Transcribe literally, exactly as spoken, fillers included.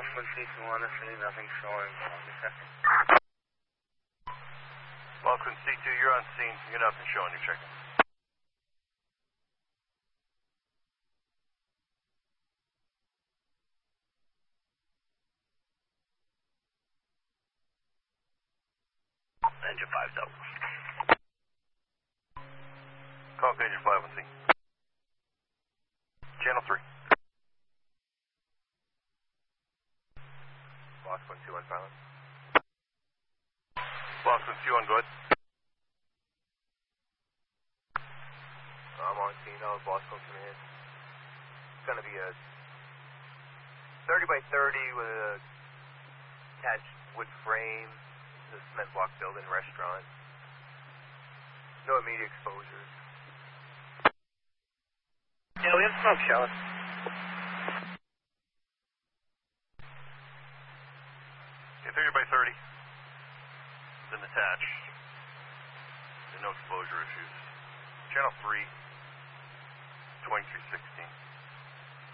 Boston C two one, I see nothing showing. Boston C two, you're on scene. You're nothing showing. You're checking. Engine five's out. Call Engine five on scene. Channel three. Boston two one silent. Boston two one, go ahead. I'm on scene now. Boston coming in. It's going to be a thirty by thirty with a attached wood frame. The cement block building restaurant. No immediate exposures. Yeah, we have smoke, Charlotte. Okay, thirty by thirty. Then attached. There's no exposure issues. Channel three, twenty-three sixteen.